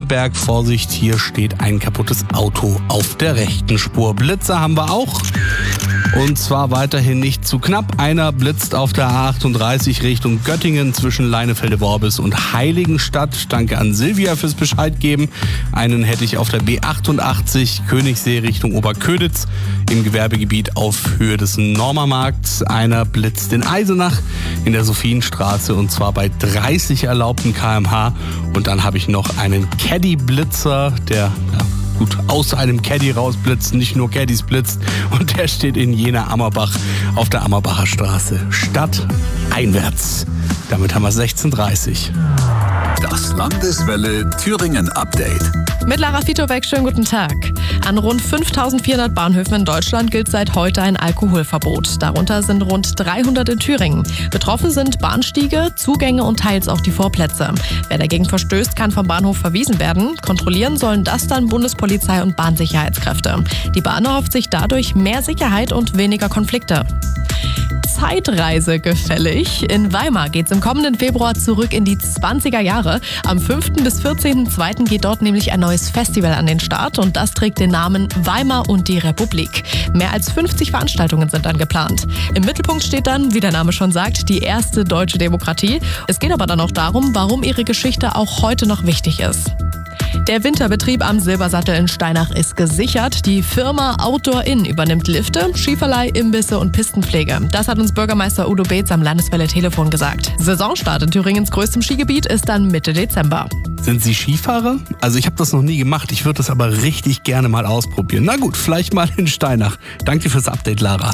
Pinneberg. Vorsicht, hier steht ein kaputtes Auto auf der rechten Spur. Blitzer haben wir auch. Und zwar weiterhin nicht zu knapp. Einer blitzt auf der A38 Richtung Göttingen zwischen Leinefelde-Worbis und Heiligenstadt. Danke an Silvia fürs Bescheid geben. Einen hätte ich auf der B88 Königssee Richtung Oberköditz im Gewerbegebiet auf Höhe des Normermarkts. Einer blitzt in Eisenach in der Sophienstraße und zwar bei 30 erlaubten km/h. Und dann habe ich noch einen Caddy-Blitzer, der aus einem Caddy rausblitzt, nicht nur Caddies blitzt. Und der steht in Jena-Ammerbach auf der Ammerbacher Straße. Stadteinwärts. Damit haben wir 16:30. Das Landeswelle Thüringen Update. Mit Lara Fitobeck, schönen guten Tag. An rund 5.400 Bahnhöfen in Deutschland gilt seit heute ein Alkoholverbot. Darunter sind rund 300 in Thüringen. Betroffen sind Bahnstiege, Zugänge und teils auch die Vorplätze. Wer dagegen verstößt, kann vom Bahnhof verwiesen werden. Kontrollieren sollen das dann Bundespolizei und Bahnsicherheitskräfte. Die Bahn erhofft sich dadurch mehr Sicherheit und weniger Konflikte. Zeitreise gefällig. In Weimar geht's im kommenden Februar zurück in die 20er Jahre. Am 5. bis 14.2. geht dort nämlich ein neues Festival an den Start und das trägt den Namen Weimar und die Republik. Mehr als 50 Veranstaltungen sind dann geplant. Im Mittelpunkt steht dann, wie der Name schon sagt, die erste deutsche Demokratie. Es geht aber dann auch darum, warum ihre Geschichte auch heute noch wichtig ist. Der Winterbetrieb am Silbersattel in Steinach ist gesichert. Die Firma Outdoor Inn übernimmt Lifte, Skiverleih, Imbisse und Pistenpflege. Das hat uns Bürgermeister Udo Beetz am Landeswelle-Telefon gesagt. Saisonstart in Thüringens größtem Skigebiet ist dann Mitte Dezember. Sind Sie Skifahrer? Also ich habe das noch nie gemacht. Ich würde das aber richtig gerne mal ausprobieren. Na gut, vielleicht mal in Steinach. Danke fürs Update, Lara.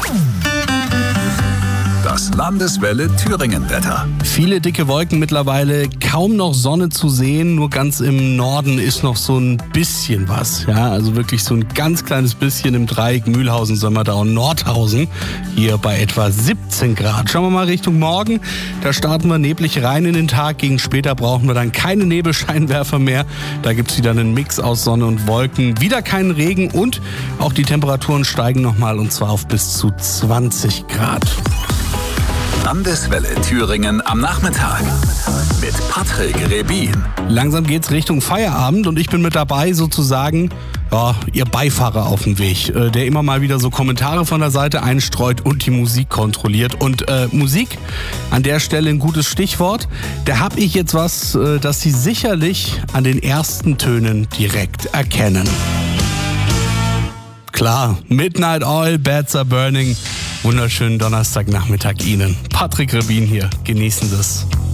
Das Landeswelle Thüringen-Wetter. Viele dicke Wolken mittlerweile, kaum noch Sonne zu sehen. Nur ganz im Norden ist noch so ein bisschen was. Ja, also wirklich so ein ganz kleines bisschen im Dreieck Mühlhausen, Sömmerdau und Nordhausen. Hier bei etwa 17 Grad. Schauen wir mal Richtung Morgen. Da starten wir neblig rein in den Tag. Gegen später brauchen wir dann keine Nebelscheinwerfer mehr. Da gibt es wieder einen Mix aus Sonne und Wolken. Wieder keinen Regen und auch die Temperaturen steigen nochmal und zwar auf bis zu 20 Grad. Landeswelle Thüringen am Nachmittag mit Patrick Rebin. Langsam geht's Richtung Feierabend und ich bin mit dabei sozusagen, Ihr Beifahrer auf dem Weg, der immer mal wieder so Kommentare von der Seite einstreut und die Musik kontrolliert. Und Musik, an der Stelle ein gutes Stichwort. Da habe ich jetzt was, das Sie sicherlich an den ersten Tönen direkt erkennen. Klar, Midnight Oil, Beds Are Burning. Wunderschönen Donnerstagnachmittag Ihnen. Patrick Rebin hier. Genießen Sie es.